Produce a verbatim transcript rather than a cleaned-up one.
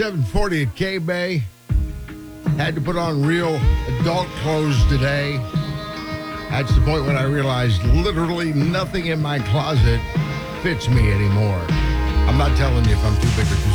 seven forty at K-Bay. Had to put on real adult clothes today. That's the point when I realized literally nothing in my closet fits me anymore. I'm not telling you if I'm too big or too